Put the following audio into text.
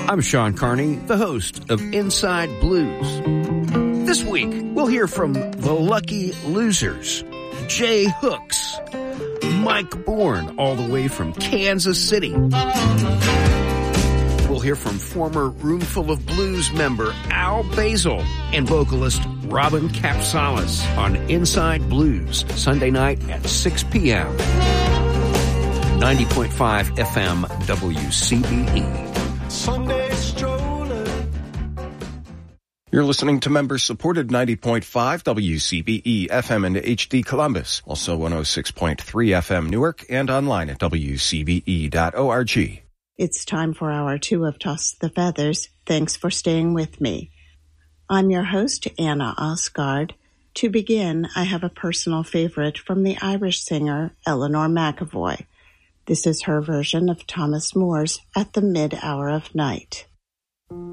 I'm Sean Carney, the host of Inside Blues. This week, we'll hear from the Lucky Losers, Jay Hooks, Mike Bourne, all the way from Kansas City. We'll hear from former Roomful of Blues member Al Basil and vocalist Robin Capsalis on Inside Blues, Sunday night at 6 p.m. 90.5 FM WCBE. Sunday stroller. You're listening to member-supported 90.5 WCBE FM and HD Columbus, also 106.3 FM Newark, and online at WCBE.org. It's time for Hour 2 of Toss the Feathers. Thanks for staying with me. I'm your host, Anna Osgard. To begin, I have a personal favorite from the Irish singer Eleanor McAvoy. This is her version of Thomas Moore's At the Mid-Hour of Night.